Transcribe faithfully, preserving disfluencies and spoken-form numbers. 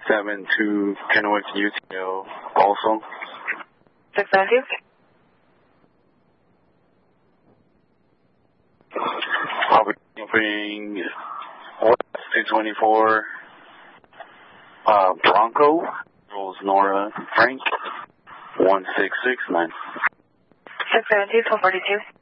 seven to Kennewick U T L also. six seven two. I'll be moving West two twenty-four uh, Bronco, Rolls Nora Frank, one six six nine. six seven two, twelve forty-two.